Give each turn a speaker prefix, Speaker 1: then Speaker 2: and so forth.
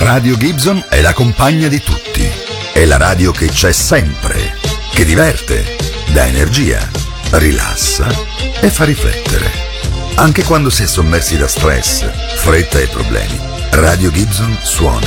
Speaker 1: Radio Gibson è la compagna di tutti. È la radio che c'è sempre, che diverte, dà energia, rilassa e fa riflettere. Anche quando si è sommersi da stress, fretta e problemi, Radio Gibson suona